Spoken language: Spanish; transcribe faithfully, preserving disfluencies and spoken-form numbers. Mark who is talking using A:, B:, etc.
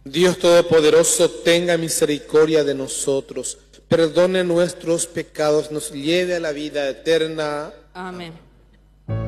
A: Dios Todopoderoso, tenga misericordia de nosotros, perdone nuestros pecados, nos lleve a la vida eterna.
B: Amén.